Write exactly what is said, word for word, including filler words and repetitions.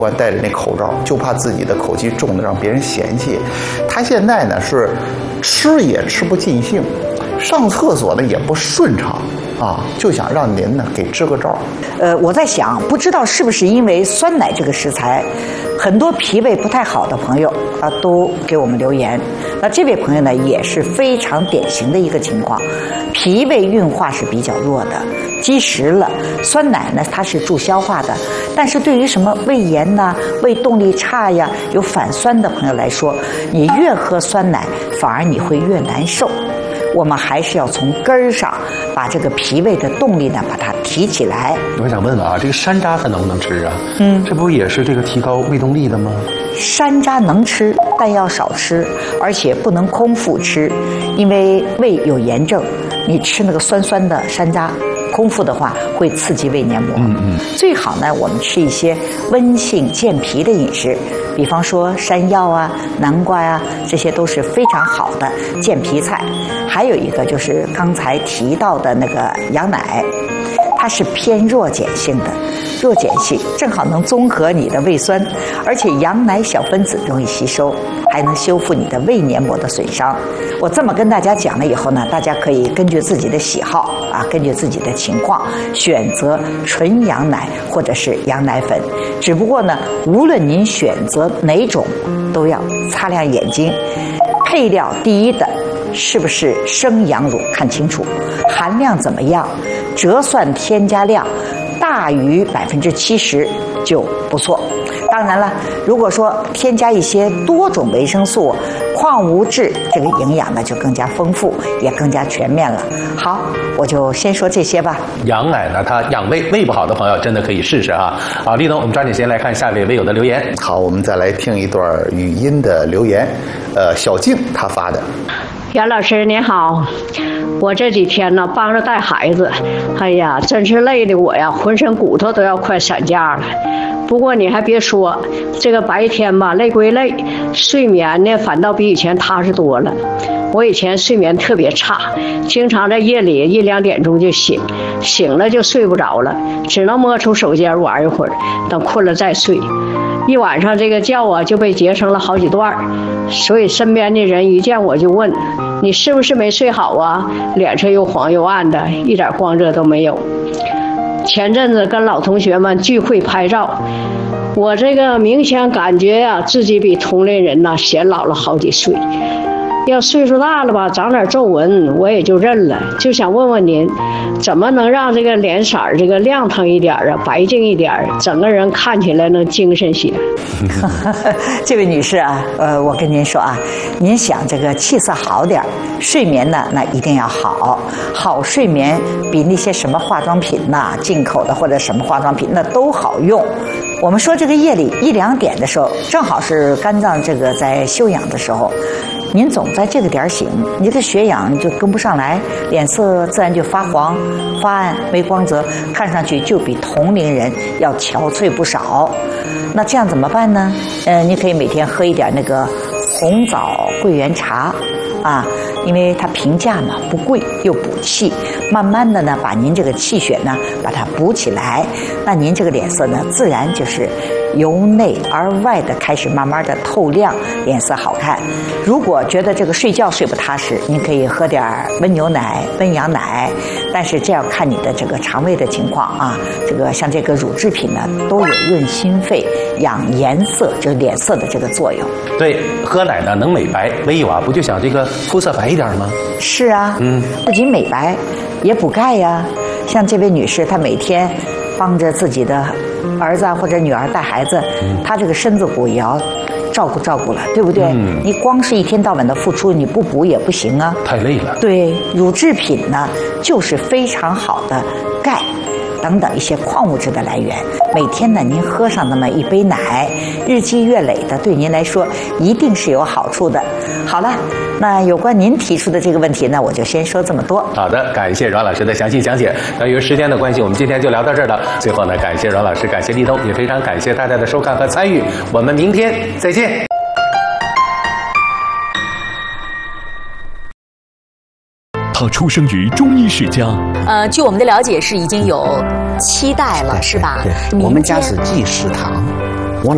惯戴着那口罩，就怕自己的口气重的让别人嫌弃。他现在呢是吃也吃不尽兴，上厕所呢也不顺畅啊，就想让您呢给支个招。 呃，我在想，不知道是不是因为酸奶这个食材，很多脾胃不太好的朋友啊都给我们留言。那这位朋友呢也是非常典型的一个情况，脾胃运化是比较弱的，积食了。酸奶呢它是助消化的，但是对于什么胃炎呐、胃动力差呀、有反酸的朋友来说，你越喝酸奶，反而你会越难受。我们还是要从根儿上把这个脾胃的动力呢，把它提起来。 我想问问啊，这个山楂它能不能吃啊？嗯，这不也是这个提高胃动力的吗？ 山楂能吃，但要少吃，而且不能空腹吃，因为胃有炎症，你吃那个酸酸的山楂，空腹的话会刺激胃黏膜。嗯嗯，最好呢，我们吃一些温性健脾的饮食。比方说山药啊、南瓜呀、啊，这些都是非常好的健脾菜。还有一个就是刚才提到的那个羊奶，它是偏弱碱性的，弱碱性正好能综合你的胃酸，而且羊奶小分子容易吸收，还能修复你的胃黏膜的损伤。我这么跟大家讲了以后呢，大家可以根据自己的喜好啊，根据自己的情况选择纯羊奶或者是羊奶粉。只不过呢，无论您选择哪种，都要擦亮眼睛。配料第一的是不是生羊乳，看清楚，含量怎么样，折算添加量大于百分之七十就不错。当然了，如果说添加一些多种维生素、矿物质，这个营养呢就更加丰富，也更加全面了。好，我就先说这些吧。 羊奶呢，它养胃，胃不好的朋友真的可以试试哈。好，立东，我们抓紧时间来看下一位微友的留言。 好，我们再来听一段语音的留言，呃，小静她发的。 袁老师您好，我这几天呢帮着带孩子，哎呀，真是累的我呀，浑身骨头都要快散架了。不过你还别说，这个白天吧累归累，睡眠呢反倒比以前踏实多了。我以前睡眠特别差，经常在夜里一两点钟就醒，醒了就睡不着了，只能摸出手间玩一会儿，等困了再睡。一晚上这个觉啊就被截成了好几段，所以身边的人一见我就问，你是不是没睡好啊？脸色又黄又暗的，一点光泽都没有。前阵子跟老同学们聚会拍照，我这个明显感觉呀、啊，自己比同龄人呢显老了好几岁。要岁数大了吧，长点皱纹我也就认了。就想问问您，怎么能让这个脸色这个亮堂一点啊，白净一点，整个人看起来能精神些？ 这位女士啊，呃，我跟您说啊，您想这个气色好点，睡眠呢那一定要好，好睡眠比那些什么化妆品呐、进口的或者什么化妆品那都好用。我们说这个夜里一两点的时候，正好是肝脏这个在休养的时候。您总在这个点醒，你这个血氧就跟不上来，脸色自然就发黄、发暗、没光泽，看上去就比同龄人要憔悴不少。那这样怎么办呢？呃，你可以每天喝一点那个红枣桂圆茶，啊，因为它平价嘛，不贵又补气，慢慢的呢，把您这个气血呢，把它补起来，那您这个脸色呢，自然就是由内而外的开始慢慢的透亮，脸色好看。如果觉得这个睡觉睡不踏实，您可以喝点温牛奶、温羊奶，但是这要看你的这个肠胃的情况啊。这个像这个乳制品呢，都有润心肺、养颜色，就是脸色的这个作用。 对，喝奶呢能美白，微友啊不就想这个肤色白一点吗？ 是啊，嗯，不仅美白，也补钙呀。像这位女士，她每天帮着自己的儿子或者女儿带孩子，她这个身子骨也要照顾照顾了，对不对？嗯，你光是一天到晚的付出，你不补也不行啊， 太累了。 对，乳制品呢，就是非常好的钙等等一些矿物质的来源。每天呢，您喝上那么一杯奶，日积月累的，对您来说一定是有好处的。好了，那有关您提出的这个问题呢，我就先说这么多。 好的，感谢阮老师的详细讲解。那由于时间的关系，我们今天就聊到这儿了。最后呢，感谢阮老师，感谢立东，也非常感谢大家的收看和参与。我们明天再见。 他出生于中医世家， 呃，据我们的了解是已经有七代了，是吧？ 对，我们家是济食堂。